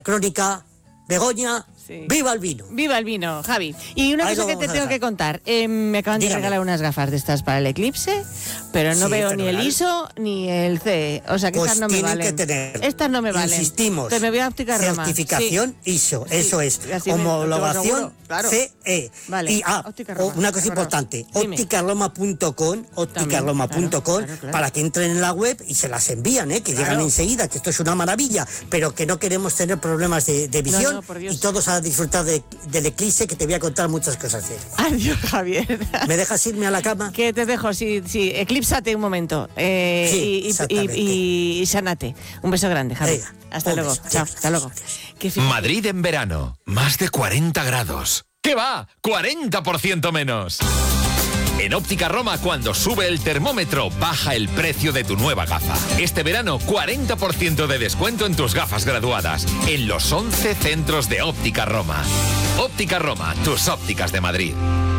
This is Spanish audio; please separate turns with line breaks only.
Crónica, Begoña,
Sí.
¡viva el vino!
Viva el vino, Javi. Y una
Ahí
cosa
lo
que
vamos
te
a
tengo
dejar.
que contar. Me acaban de
Dígame.
regalar unas gafas de estas para el eclipse, pero no
Sí,
veo ni el
fenomenal.
ISO ni el CE. O sea que
Pues
estas no me
tienen
valen.
que tener,
Estas no me valen.
insistimos,
Te me voy a Óptica Roma.
certificación ISO,
Sí.
eso es,
Así me-
homologación
seguro, claro.
CE.
Vale,
Y
Óptica Roma,
una cosa
claro.
importante,
Dime.
ópticaroma.com, ópticaroma.com,
claro.
para que entren en la web y se las envían, que
Claro.
llegan enseguida, que esto es una maravilla, pero que no queremos tener problemas de visión,
no, por Dios.
y todos a disfrutar del eclipse, que te voy a contar muchas cosas de él.
Adiós, Javier.
¿Me dejas irme a la cama?
Que te dejo, sí, eclípsate un momento.
Sí, exactamente.
Y sánate. Un beso grande, Javi.
Venga,
Hasta
un
luego.
beso.
Chao,
Adiós,
hasta luego.
adiós.
Que fíjate-
Madrid en verano, más de 40 grados. ¿Qué va? 40% menos. En Óptica Roma, cuando sube el termómetro, baja el precio de tu nueva gafa. Este verano, 40% de descuento en tus gafas graduadas, en los 11 centros de Óptica Roma. Óptica Roma, tus ópticas de Madrid.